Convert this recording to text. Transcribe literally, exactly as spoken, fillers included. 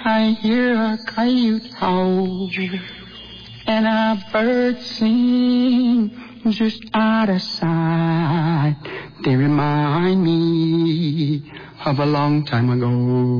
I hear a coyote howl and a bird sing just out of sight. They remind me of a long time ago.